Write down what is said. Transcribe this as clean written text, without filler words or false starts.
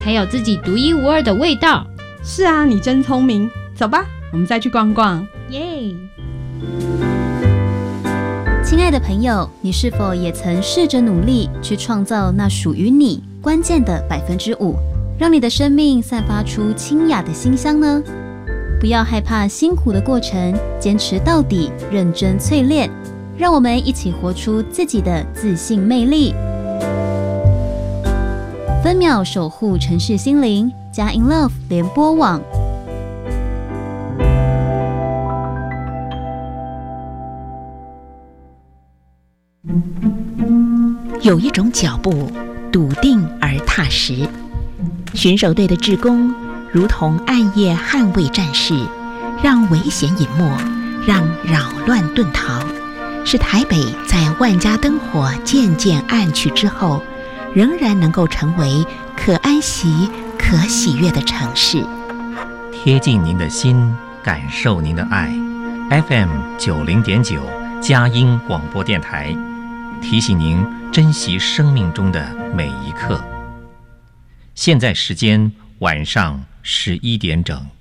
才有自己独一无二的味道。 是啊，你真聪明。走吧，我们再去逛逛。 耶！ 亲爱的朋友，你是否也曾试着努力去创造那属于你关键的5%，让你的生命散发出清雅的馨香呢？不要害怕辛苦的过程，坚持到底，认真淬炼，让我们一起活出自己的自信魅力。分秒守护城市心灵，佳 in Love 联播网。 有一种脚步笃定而踏实，巡守队的志工如同暗夜捍卫战士，让危险隐没，让扰乱遁逃，使台北在万家灯火渐渐暗去之后，仍然能够成为可安息、可喜悦的城市。 贴近您的心，感受您的爱。FM 90.9佳音广播电台，提醒您珍惜生命中的每一刻。现在时间晚上11点整。